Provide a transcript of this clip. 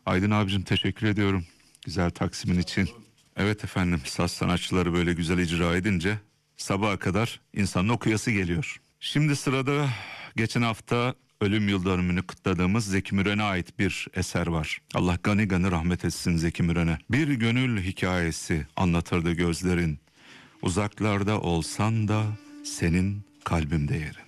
Aydın abicim, teşekkür ediyorum güzel taksimin için. Evet efendim, saz sanatçıları böyle güzel icra edince sabaha kadar insanın okuyası geliyor. Şimdi sırada geçen hafta ölüm yıl dönümünü kutladığımız Zeki Müren'e ait bir eser var. Allah gani gani rahmet etsin Zeki Müren'e. Bir gönül hikayesi anlatırdı gözlerin. Uzaklarda olsan da senin kalbimde yerin.